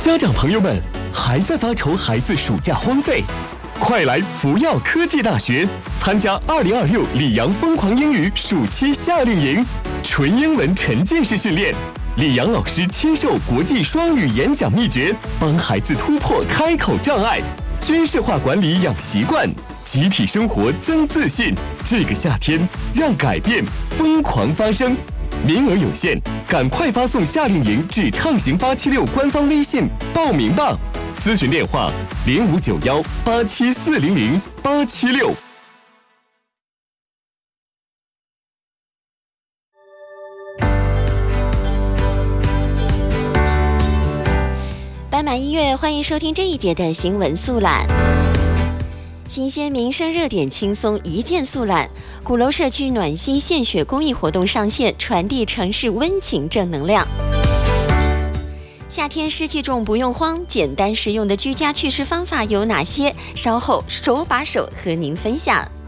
家长朋友们，还在发愁孩子暑假荒废？快来福耀科技大学参加2026里昂疯狂英语暑期夏令营，纯英文沉浸式训练，李阳老师亲授国际双语演讲秘诀，帮孩子突破开口障碍，军事化管理养习惯，集体生活增自信。这个夏天，让改变疯狂发生。名额有限，赶快发送夏令营至畅行876官方微信报名吧。咨询电话059187400876。 斑马音乐，欢迎收听这一节的新闻速览。新鲜民生热点轻松一键速览，鼓楼社区暖心献血公益活动上线，传递城市温情正能量。夏天湿气重不用慌，简单实用的居家祛湿方法有哪些？稍后手把手和您分享。